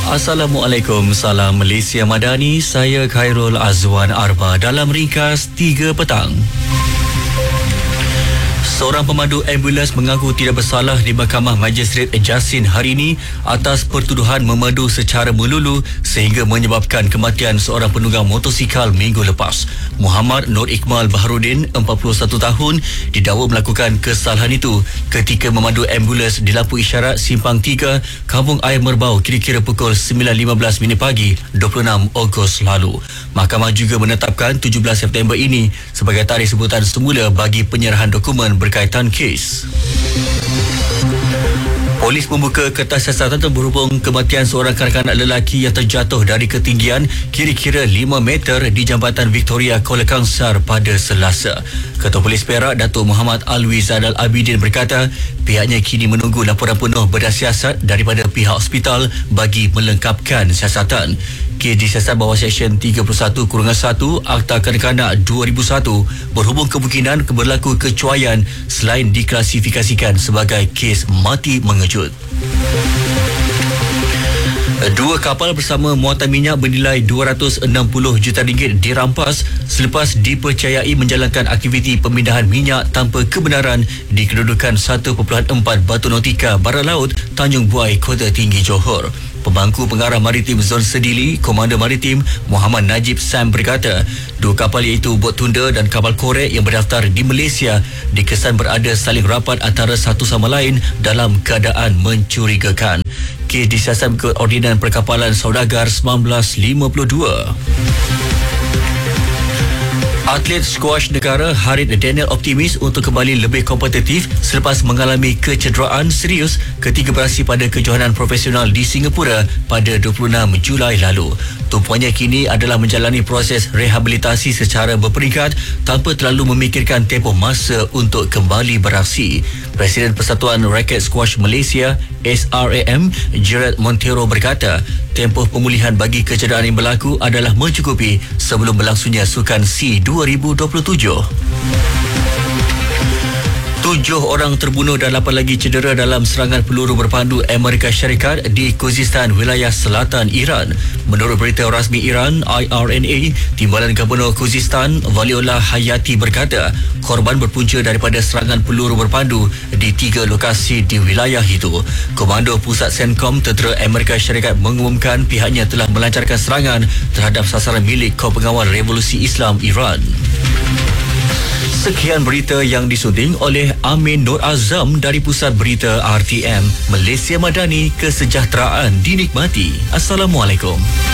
Assalamualaikum, salam Malaysia Madani. Saya Khairul Azwan Arba dalam ringkas 3 petang. Seorang pemandu ambulans mengaku tidak bersalah di Mahkamah Magistrate Jasin hari ini atas pertuduhan memandu secara melulu sehingga menyebabkan kematian seorang penunggang motosikal minggu lepas. Muhammad Nur Iqmal Baharudin, 41 tahun, didakwa melakukan kesalahan itu ketika memandu ambulans di lampu isyarat Simpang 3, Kampung Air Merbau kira-kira pukul 9.15 pagi 26 Ogos lalu. Mahkamah juga menetapkan 17 September ini sebagai tarikh sebutan semula bagi penyerahan dokumen berkaitan kes. Polis membuka kertas siasatan berhubung kematian seorang kanak-kanak lelaki yang terjatuh dari ketinggian kira-kira 5 meter di Jambatan Victoria, Kuala Kangsar pada Selasa. Ketua Polis Perak, Datuk Muhammad Alwi Zainal Abidin berkata pihaknya kini menunggu laporan penuh berdasar daripada pihak hospital bagi melengkapkan siasatan. Kes disiasat bawah Seksyen 31-1 Akta Kanak-Kanak 2001 berhubung kemungkinan berlaku kecuaian selain diklasifikasikan sebagai kes mati mengejut. 2 kapal bersama muatan minyak bernilai 260 juta ringgit dirampas selepas dipercayai menjalankan aktiviti pemindahan minyak tanpa kebenaran di kedudukan 1.4 Batu Nautika Barat Laut, Tanjung Buai, Kota Tinggi, Johor. Pemangku Pengarah Maritim Zon Sedili, Komander Maritim Muhammad Najib Sam berkata 2 kapal iaitu bot tunda dan kapal korek yang berdaftar di Malaysia dikesan berada saling rapat antara satu sama lain dalam keadaan mencurigakan. Kes disiasat mengikut Ordinan Perkapalan Saudagar 1952. Atlet skuash negara Harith Daniel optimis untuk kembali lebih kompetitif selepas mengalami kecederaan serius ketika beraksi pada kejohanan profesional di Singapura pada 26 Julai lalu. Tumpuannya kini adalah menjalani proses rehabilitasi secara berperingkat tanpa terlalu memikirkan tempoh masa untuk kembali beraksi. Presiden Persatuan Raket Squash Malaysia SRAM Gerard Montero berkata tempoh pemulihan bagi kecederaan yang berlaku adalah mencukupi sebelum berlangsungnya Sukan SEA 2027. 7 orang terbunuh dan 8 lagi cedera dalam serangan peluru berpandu Amerika Syarikat di Khuzestan, wilayah selatan Iran. Menurut berita rasmi Iran, IRNA, Timbalan Gubernur Khuzestan, Waliullah Hayati berkata, korban berpunca daripada serangan peluru berpandu di 3 lokasi di wilayah itu. Komando Pusat Centcom Tentera Amerika Syarikat mengumumkan pihaknya telah melancarkan serangan terhadap sasaran milik Kor Pengawal Revolusi Islam Iran. Sekian berita yang disunting oleh Amin Nur Azam dari Pusat Berita RTM. Malaysia Madani, kesejahteraan dinikmati. Assalamualaikum.